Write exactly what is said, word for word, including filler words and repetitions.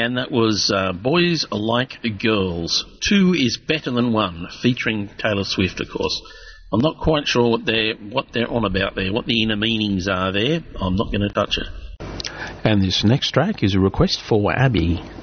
And that was uh, Boys Like Girls. Two is Better Than One, featuring Taylor Swift, of course. I'm not quite sure what they're, what they're on about there, what the inner meanings are there. I'm not going to touch it. And this next track is a request for Abby.